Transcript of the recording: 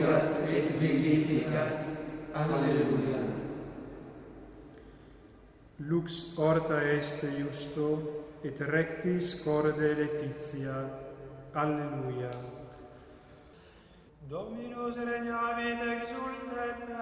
resurrectat et vivificat. Alleluia. Lux orta est justo, et rectis corde Laetitia. Alleluia. Dominus regnavit exultet